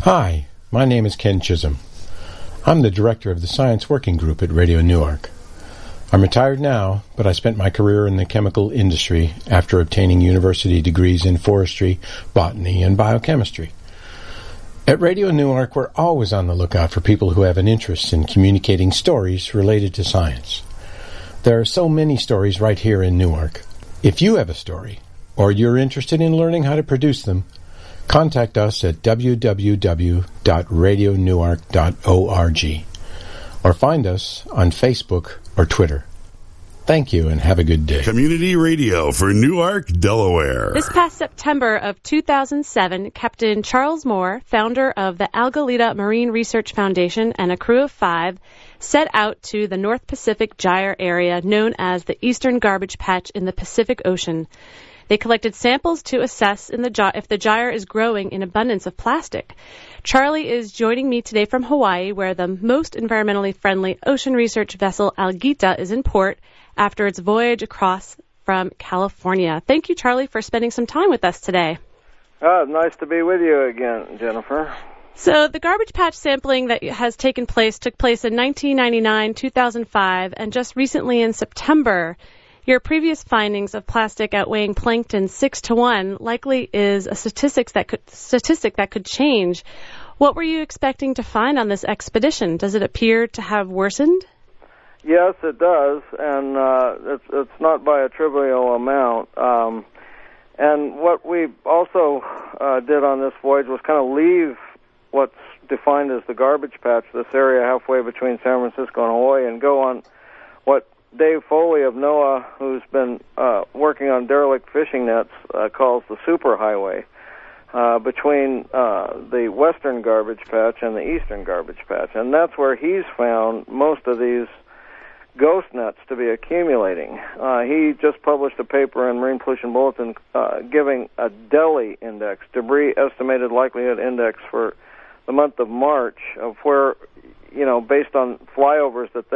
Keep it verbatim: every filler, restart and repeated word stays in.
Hi, my name is Ken Chisholm. I'm the director of the Science Working Group at Radio Newark. I'm retired now, but I spent my career in the chemical industry after obtaining university degrees in forestry, botany, and biochemistry. At Radio Newark, we're always on the lookout for people who have an interest in communicating stories related to science. There are so many stories right here in Newark. If you have a story, or you're interested in learning how to produce them, contact us at w w w dot radio newark dot org or find us on Facebook or Twitter. Thank you and have a good day. Community Radio for Newark, Delaware. This past September of two thousand seven, Captain Charles Moore, founder of the Algalita Marine Research Foundation, and a crew of five set out to the North Pacific Gyre area known as the Eastern Garbage Patch in the Pacific Ocean. They collected samples to assess in the, if the gyre is growing in abundance of plastic. Charlie is joining me today from Hawaii, where the most environmentally friendly ocean research vessel Algalita is in port after its voyage across from California. Thank you, Charlie, for spending some time with us today. Oh, nice to be with you again, Jennifer. So the garbage patch sampling that has taken place took place in nineteen ninety-nine, two thousand five, and just recently in September. Your previous findings of plastic outweighing plankton six to one likely is a statistics that could, statistic that could change. What were you expecting to find on this expedition? Does it appear to have worsened? Yes, it does, and uh, it's, it's not by a trivial amount. Um, and what we also uh, did on this voyage was kind of leave what's defined as the garbage patch, this area halfway between San Francisco and Hawaii, and go on what Dave Foley of NOAA, who's been uh, working on derelict fishing nets, uh, calls the superhighway uh, between uh, the western garbage patch and the eastern garbage patch. And that's where he's found most of these ghost nets to be accumulating. Uh, he just published a paper in Marine Pollution Bulletin uh, giving a DELI index, Debris Estimated Likelihood Index, for the month of March, of where, you know, based on flyovers that they